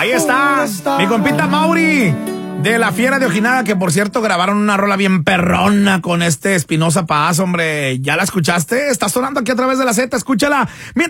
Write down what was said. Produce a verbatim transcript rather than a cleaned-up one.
Ahí está, mi compita Mauri, de La Fiera de Ojinaga, que por cierto grabaron una rola bien perrona con este Espinosa Paz, hombre. ¿Ya la escuchaste? Está sonando aquí a través de la Z, escúchala. Mientras